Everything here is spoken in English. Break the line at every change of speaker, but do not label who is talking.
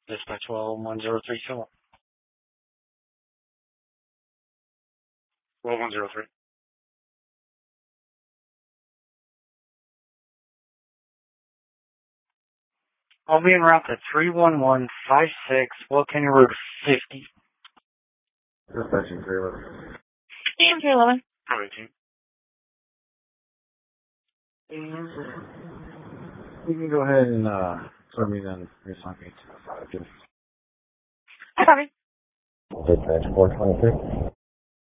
Dispatch 11037. 11103. I'll be en route to 31156, Volcano Road 50.
Dispatching 311.
AM 311.
18.
You can go ahead and throw me then. Here's something.
Hi, Bobby.
Dispatch 423.